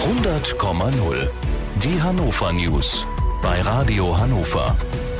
100,0. Die Hannover News bei Radio Hannover.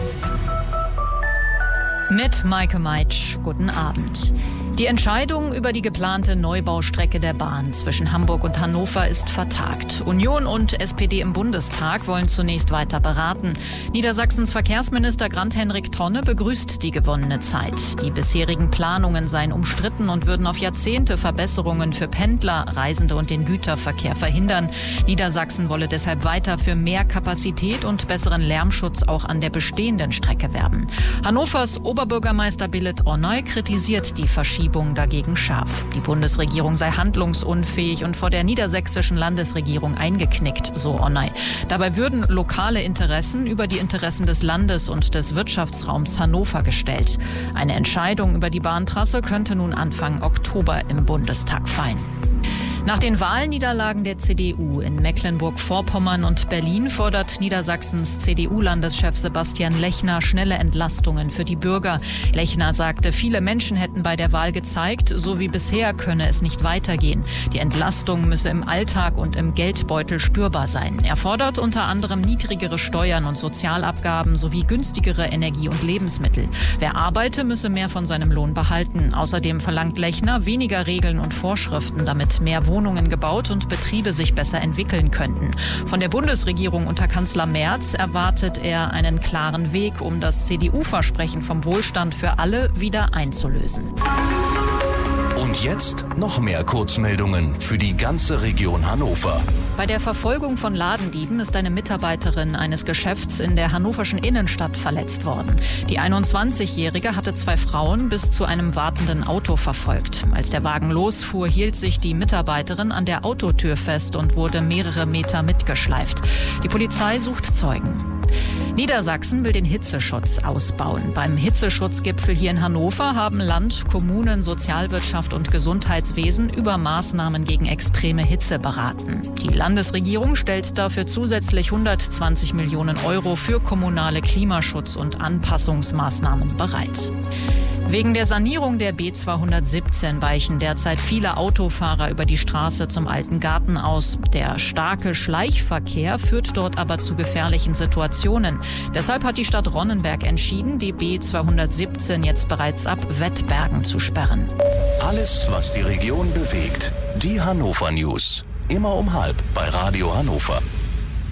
Mit Maike Meitsch, guten Abend. Die Entscheidung über die geplante Neubaustrecke der Bahn zwischen Hamburg und Hannover ist vertagt. Union und SPD im Bundestag wollen zunächst weiter beraten. Niedersachsens Verkehrsminister Grant-Henrik Tonne begrüßt die gewonnene Zeit. Die bisherigen Planungen seien umstritten und würden auf Jahrzehnte Verbesserungen für Pendler, Reisende und den Güterverkehr verhindern. Niedersachsen wolle deshalb weiter für mehr Kapazität und besseren Lärmschutz auch an der bestehenden Strecke werben. Hannovers Oberbürgermeister Billet Onay kritisiert die Verschiebung dagegen scharf. Die Bundesregierung sei handlungsunfähig und vor der niedersächsischen Landesregierung eingeknickt, so Onay. Dabei würden lokale Interessen über die Interessen des Landes und des Wirtschaftsraums Hannover gestellt. Eine Entscheidung über die Bahntrasse könnte nun Anfang Oktober im Bundestag fallen. Nach den Wahlniederlagen der CDU in Mecklenburg-Vorpommern und Berlin fordert Niedersachsens CDU-Landeschef Sebastian Lechner schnelle Entlastungen für die Bürger. Lechner sagte, viele Menschen hätten bei der Wahl gezeigt, so wie bisher könne es nicht weitergehen. Die Entlastung müsse im Alltag und im Geldbeutel spürbar sein. Er fordert unter anderem niedrigere Steuern und Sozialabgaben sowie günstigere Energie und Lebensmittel. Wer arbeite, müsse mehr von seinem Lohn behalten. Außerdem verlangt Lechner weniger Regeln und Vorschriften, damit mehr Wohnungen gebaut und Betriebe sich besser entwickeln könnten. Von der Bundesregierung unter Kanzler Merz erwartet er einen klaren Weg, um das CDU-Versprechen vom Wohlstand für alle wieder einzulösen. Und jetzt noch mehr Kurzmeldungen für die ganze Region Hannover. Bei der Verfolgung von Ladendieben ist eine Mitarbeiterin eines Geschäfts in der hannoverschen Innenstadt verletzt worden. Die 21-Jährige hatte 2 Frauen bis zu einem wartenden Auto verfolgt. Als der Wagen losfuhr, hielt sich die Mitarbeiterin an der Autotür fest und wurde mehrere Meter mitgeschleift. Die Polizei sucht Zeugen. Niedersachsen will den Hitzeschutz ausbauen. Beim Hitzeschutzgipfel hier in Hannover haben Land, Kommunen, Sozialwirtschaft und Gesundheitswesen über Maßnahmen gegen extreme Hitze beraten. Die Landesregierung stellt dafür zusätzlich 120 Millionen Euro für kommunale Klimaschutz- und Anpassungsmaßnahmen bereit. Wegen der Sanierung der B217 weichen derzeit viele Autofahrer über die Straße zum Alten Garten aus. Der starke Schleichverkehr führt dort aber zu gefährlichen Situationen. Deshalb hat die Stadt Ronnenberg entschieden, die B217 jetzt bereits ab Wettbergen zu sperren. Alles, was die Region bewegt. Die Hannover News. Immer um 12:30 bei Radio Hannover.